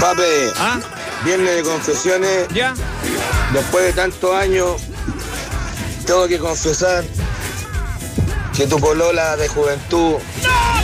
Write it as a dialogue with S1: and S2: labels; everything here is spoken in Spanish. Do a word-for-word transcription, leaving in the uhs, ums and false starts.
S1: Pape,
S2: ¿Ah?
S1: viernes de confesiones.
S2: ¿Ya?
S1: Después de tantos años, tengo que confesar que tu polola de juventud